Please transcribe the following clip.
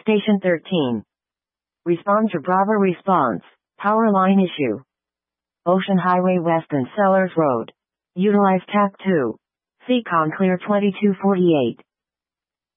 Station 13. Respond to Bravo response. Power line issue. Ocean Highway West and Sellers Road. Utilize TAC 2. Seacon clear 2248.